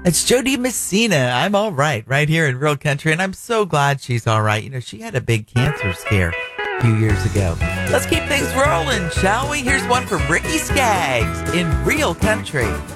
It's Jody Messina. I'm all right here in Real Country, and I'm so glad she's all right. You know, she had a big cancer scare a few years ago. Let's keep things rolling, shall we? Here's one from Ricky Skaggs in Real Country.